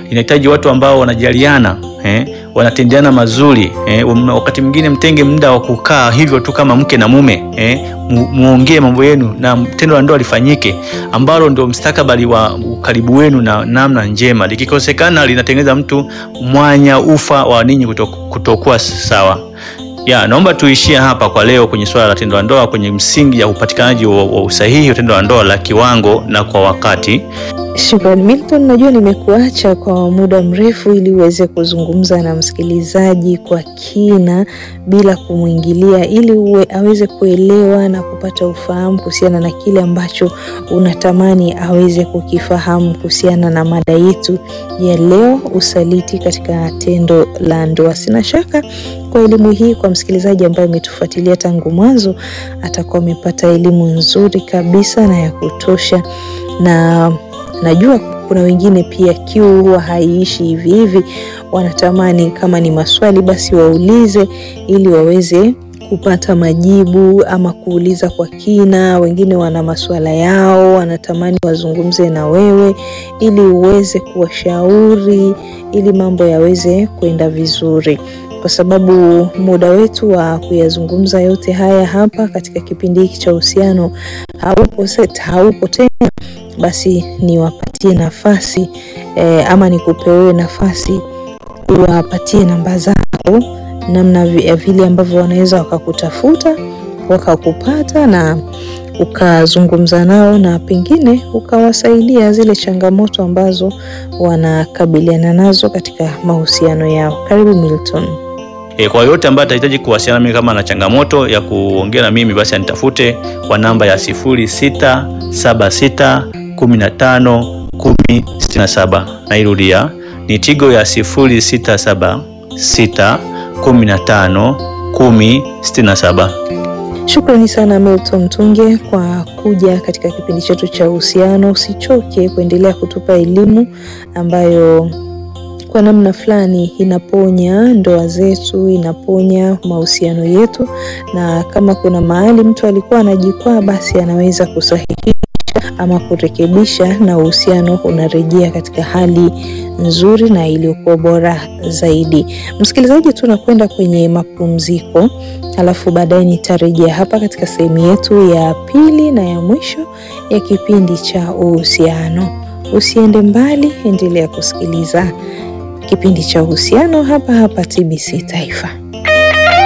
inahitaji watu ambao wanajaliana, wanatendeana mazuri, wakati mwingine mtenge muda wa kukaa hivyo tu kama mke na mume, muongee mambo yenu na tendo la ndoa lifanyike, ambalo ndio mstakabali wa ukaribu wenu na namna njema. Likikosekana linatengeneza mtu mwanya ufa wa ninyi kutokuwa sawa. Naomba tuishie hapa kwa leo kwenye swala la tendo la ndoa, kwenye msingi ya upatikanaji wa usahihi wa tendo la ndoa la kiwango na kwa wakati. Shukrani Milton, najua nimekuacha kwa muda mrefu ili uweze kuzungumza na msikilizaji kwa kina bila kumwingilia, ili aweze kuelewa na kupata ufahamu kuhusiana na kile ambacho unatamani aweze kukifahamu kuhusiana na mada yetu ya leo, usaliti katika tendo la ndoa. Sina shaka kwa elimu hii, kwa msikilizaji ambaye umetufuatilia tangu mwanzo, atakuwa amepata elimu nzuri kabisa na ya kutosha. Na najua kuna wengine pia kiu huwa haiishi hivi hivi, wanatamani kama ni maswali basi waulize ili waweze kupata majibu ama kuuliza kwa kina. Wengine wana maswala yao, wanatamani wazungumze na wewe ili uweze kuwashauri ili mambo yaweze kwenda vizuri. Kwa sababu muda wetu wa kuyazungumza yote haya hapa katika kipindi hiki cha uhusiano haupo tena, basi niwapatie nafasi ama nikupewe nafasi uwapatie namba zako, namna vile ambavyo wanaweza wakakutafuta, wakakupata na ukazungumza nao na pengine ukawasaidia zile changamoto ambazo wanakabiliana nazo katika mahusiano yao. Karibu Milton. Kwa yote ambaye atahitaji kuwasiliana mimi kama na changamoto ya kuongea na mimi, basi anitafute kwa namba ya 0676151067. Nairudia, ni Tigo ya 0676151067. Shukrani sana Milton Tunge kwa kuja katika kipindi chetu cha uhusiano. Usichoke kuendelea kutupa elimu ambayo kwa namna fulani inaponya ndoa zetu, inaponya mahusiano yetu, na kama kuna mahali mtu alikuwa anajikwaa, basi anaweza kusahihisha ama kurekebisha na uhusiano unarejea katika hali nzuri na iliyokuwa bora zaidi. Msikilizaji, tunakwenda kwenye mapumziko, alafu baadaye nitarejea hapa katika sehemu yetu ya pili na ya mwisho ya kipindi cha uhusiano. Usiende mbali, endelea kusikiliza kipindi cha uhusiano hapa TBC Taifa.